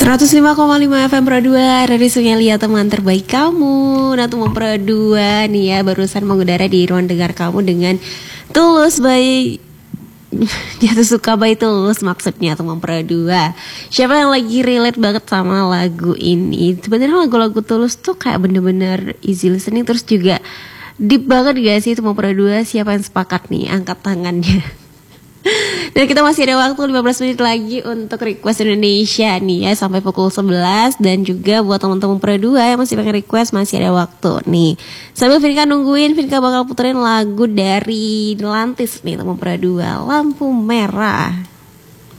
105,5 FM Pro 2 dari Sungai Liat, teman terbaik kamu. Nah, teman Pro 2 nih ya, barusan mengudara di ruang dengar kamu dengan Tulus by Jatuh Suka by Tulus, maksudnya teman Pro 2. Siapa yang lagi relate banget sama lagu ini? Sebenarnya lagu-lagu Tulus tuh kayak bener-bener easy listening, terus juga deep banget gak sih teman Pro 2? Siapa yang sepakat nih? Angkat tangannya. Dan kita masih ada waktu 15 menit lagi untuk request Indonesia nih ya, sampai pukul 11. Dan juga buat teman-teman Pro 2 yang masih pengen request, masih ada waktu nih. Sambil Vinka nungguin, Vinka bakal puterin lagu dari Lantis nih teman Pro 2, Lampu Merah.